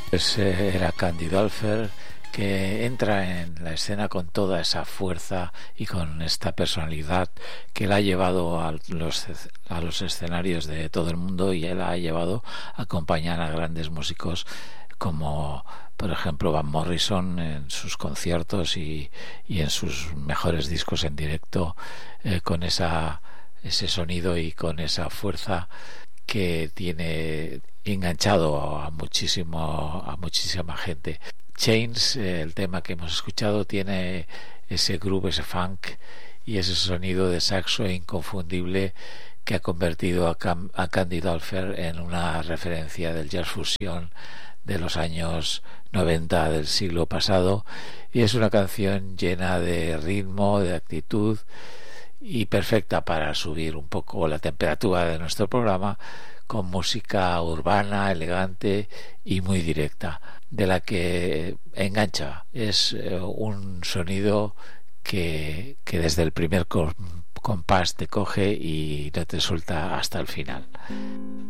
Pues era Candy Dulfer, que entra en la escena con toda esa fuerza y con esta personalidad que la ha llevado a los escenarios de todo el mundo, y él ha llevado a acompañar a grandes músicos como por ejemplo Van Morrison en sus conciertos y en sus mejores discos en directo, con ese sonido y con esa fuerza que tiene enganchado a muchísima gente. Chains, el tema que hemos escuchado, tiene ese groove, ese funk y ese sonido de saxo inconfundible que ha convertido a Candy Dulfer en una referencia del jazz fusión de los años 90 del siglo pasado, y es una canción llena de ritmo, de actitud, y perfecta para subir un poco la temperatura de nuestro programa con música urbana, elegante y muy directa, de la que engancha. Es un sonido que desde el primer compás te coge y no te suelta hasta el final.